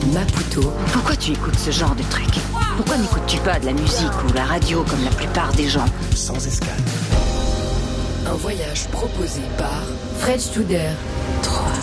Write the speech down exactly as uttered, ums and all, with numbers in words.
Maputo. Pourquoi tu écoutes ce genre de truc? Pourquoi n'écoutes-tu pas de la musique ou la radio comme la plupart des gens? Sans escale. Un voyage proposé par Fred Studer. Trois.